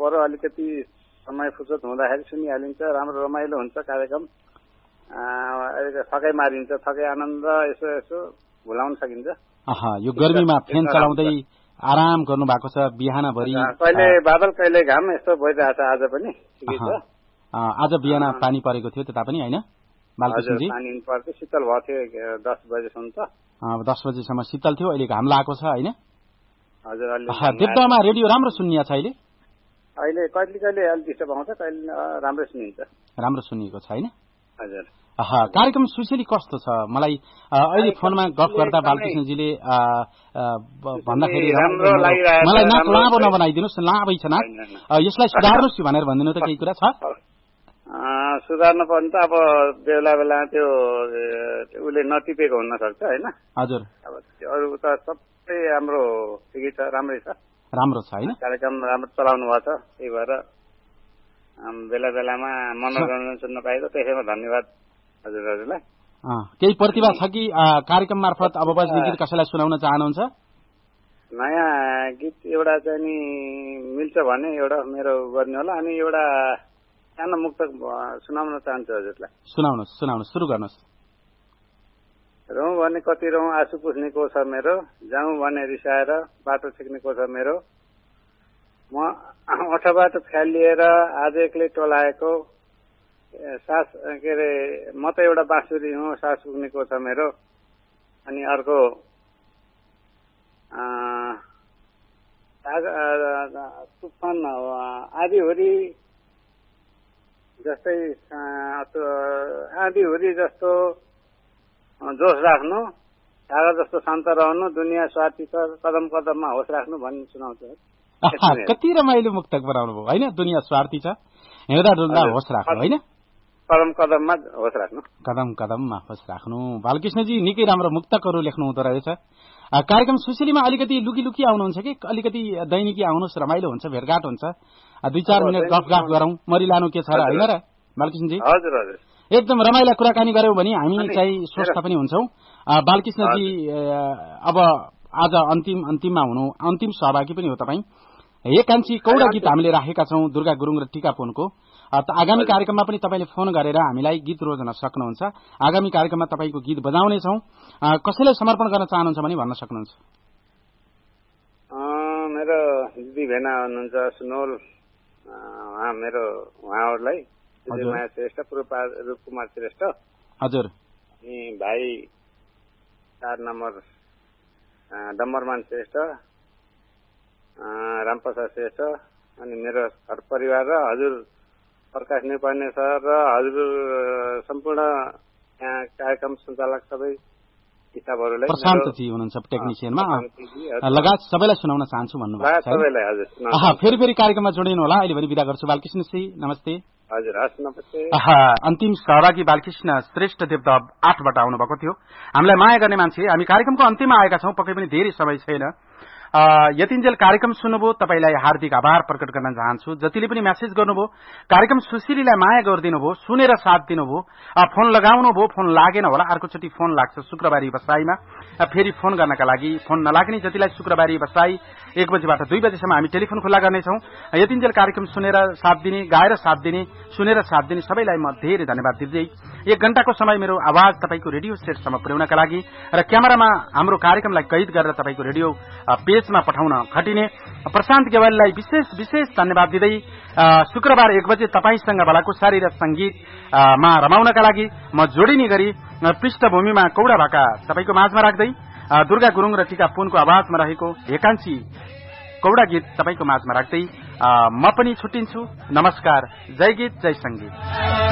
पर अलिकति समय फुर्सद हुँदाखेरि सुनिहालिन्छ, राम्रो रमाइलो हुन्छ कार्यक्रम, थकै मारिन्छ, थकै आनन्द यसो यसो भुलाउन सकिन्छ। यो गर्मीमा फ्यान चलाउँदै आराम गर्नु भएको छ बिहानभरि, कहिले बादल कहिले घाम यस्तो भइरहेछ। आज पनि आज बिहान पानी परेको थियो त्यता पनि हैन बालकृष्णजी? पानी पर्थ्यो, शीतल भएको थियो 10 बजेसम्म त। 10 बजेसम्म शीतल थियो, अहिले घाम लागेको छ हैन? हजुर। देवदामा रेडियो राम्रो सुनिया छ अहिले? अहिले कहिले कहिले अलि डिस्टर्ब आउँछ, कहिले राम्रो सुनिन्छ। राम्रो सुनिएको छ हैन? हजुर। कार्यक्रम सुशीली कस्तो छ? मलाई अहिले फोनमा गफ गर्दा बालकृष्णजीले भन्दाखेरि मलाई नाक लामो नबनाइदिनुहोस्, लामै छ नाक, यसलाई सुधार्नुहोस् भनेर भनिदिनु त केही कुरा छ? सुधार्नु पर्ने त अब बेला बेला त्यो उसले नटिपेको हुन सक्छ हैन? हजुर। अब अरू त सबै हाम्रो ठिकै छ, राम्रै छ, राम्रो छ हैन? कार्यक्रम राम्रो चलाउनु भएको छ, त्यही भएर बेला बेलामा मनोरञ्जन सुन्न पाएको, त्यसैमा धन्यवाद हजुरहरुलाई। केही प्रतिभा छ कि कार्यक्रम मार्फत अब बज्ने गीत कसैलाई सुनाउन चाहनुहुन्छ? नयाँ गीत एउटा चाहिँ नि मिल्छ भने एउटा मेरो गर्ने होला, अनि एउटा सानो मुक्तक सुनाउन चाहन्छु हजुरलाई। सुनाउनुहोस्, सुरु गर्नुहोस्। रौँ भने कति रौँ आँसु पुस्ने को छ मेरो, जाउँ भने रिसाएर बाटो छेक्ने को छ मेरो, म ओठबाट फ्यालिएर आज एक्लै टोलाएको, सास के अरे म त एउटा बाँसुरी हुँ सास पुग्ने को छ मेरो, अनि अर्को तुफान आँधीहुरी जस्तै आँधीहुरी जस्तो जोस राख्नु, कागज जस्तो शान्त रहनु, दुनियाँ स्वार्थी छ कदम कदममा होस राख्नु भन्ने सुनाउँछु। कति रमाइलो मुक्तक बनाउनु भयो हैन? दुनियाँ स्वार्थी छ हिँड्दा डुल्दा होस राख्नु हैन? कदम कदममा होस राख्नु, कदम कदममा होस राख्नु। बालकृष्णजी निकै राम्रो मुक्तकहरू लेख्नु हुँदो रहेछ। कार्यक्रम सुशीलीमा अलिकति लुकी लुकी आउनुहुन्छ कि अलिकति दैनिकी आउनुहोस्, रमाइलो हुन्छ, भेटघाट हुन्छ, 2-4 मिनट गफ गरौँ, मरिलानु के छ र हैन र बालकृष्णजी? हजुर हजुर, एकदम रमाइला कुराकानी गर्यौं भने हामी चाहिँ स्वस्थ पनि हुन्छौं। बालकृष्णजी अब आज अन्तिममा हुनु, अन्तिम सहभागी पनि हो तपाई। एकांशी कौडा गीत हामीले राखेका छौं दुर्गा गुरुङ र टीका पुनको। आगामी कार्यक्रममा पनि तपाईले फोन गरेर हामीलाई गीत रोज्न सक्नुहुन्छ। आगामी कार्यक्रममा तपाईको गीत बजाउने छौं। कसैलाई समर्पण गर्न चाहनुहुन्छ भने भन्न सक्नुहुन्छ। मेरो दिदी भेना हुनुहुन्छ सुनोल, उहाँहरूलाई माया श्रेष्ठ, रूपकुमार श्रेष्ठ हजुर, अनि भाइ 4 नम्बर डम्बरमान श्रेष्ठ, रामप्रसाद श्रेष्ठ, अनि मेरो घर परिवार र हजुर प्रकाश नेपाने सर र हजुर सम्पूर्ण यहाँ कार्यक्रम सञ्चालक सबै किताबहरूलाई, प्रशान्तजी हुनुहुन्छ टेक्निशियनमा, लगायत सबैलाई सुनाउन चाहन्छु भन्नुभएको छ। सबैलाई हजुर फेरि जोडिनु होला। अहिले भने बिदा गर्छु। बालकृष्णजी नमस्ते। हजुर हस् नमस्ते। अन्तिम सहभागी बालकृष्ण श्रेष्ठ देवदह 8 बाट आउनु भएको थियो। हामीलाई माया गर्ने मान्छे। हामी कार्यक्रमको अन्तिममा आएका छौं, पक्कै पनि धेरै समय छैन। यतिन्जेल कार्यक्रम सुन्नुभयो, तपाईलाई हार्दिक आभार प्रकट गर्न चाहन्छु। जतिले पनि मेसेज गर्नुभयो, कार्यक्रम सुशीलीलाई माया गरिदिनु भयो, सुनेर साथ दिनुभयो, फोन लगाउनु भयो, फोन लागेन होला, अर्कोचोटि फोन लाग्छ शुक्रबारी बसाईमा। फेरि फोन गर्नका लागि फोन नलाग्ने जतिलाई शुक्रबारी बसाई 1 बजेबाट 2 बजेसम्म हामी टेलिफोन खुल्ला गर्नेछौं। यतिन्जेल कार्यक्रम सुनेर साथ दिने, गाएर साथ दिने, सुनेर साथ दिने सबैलाई म धेरै धन्यवाद दिँदै 1 घण्टाको समय मेरो आवाज तपाईको रेडियो सेटसम्म पुर्याउनका लागि र क्यामेरामा हाम्रो कार्यक्रमलाई कैद गरेर तपाईको रेडियो पेजमा पठाउन खटिने प्रशान्त गेवालीलाई विशेष धन्यवाद दिँदै शुक्रबार 1 बजे तपाईसँग भलाकुसारी र संगीतमा रमाउनका लागि म जोडिने गरी पृष्ठभूमिमा कौडा भाका तपाईको माझमा राख्दै दुर्गा गुरुङ र टीका पुनको आवाजमा रहेको एकांशी कौडा गीत तपाईको माझमा राख्दै म पनि छुट्टिन्छु। नमस्कार, जय गीत, जय संगीत।